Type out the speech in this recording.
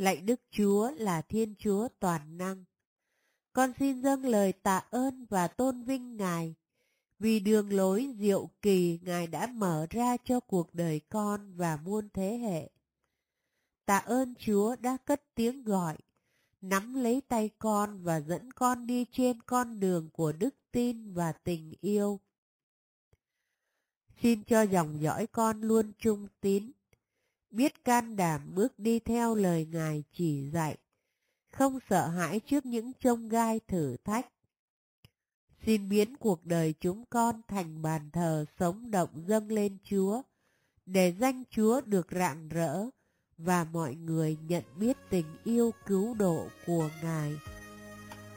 Lạy Đức Chúa là Thiên Chúa toàn năng. Con xin dâng lời tạ ơn và tôn vinh Ngài vì đường lối diệu kỳ Ngài đã mở ra cho cuộc đời con và muôn thế hệ. Tạ ơn Chúa đã cất tiếng gọi, nắm lấy tay con và dẫn con đi trên con đường của đức tin và tình yêu. Xin cho dòng dõi con luôn trung tín, biết can đảm bước đi theo lời Ngài chỉ dạy, không sợ hãi trước những chông gai thử thách. Xin biến cuộc đời chúng con thành bàn thờ sống động dâng lên Chúa, để danh Chúa được rạng rỡ và mọi người nhận biết tình yêu cứu độ của Ngài.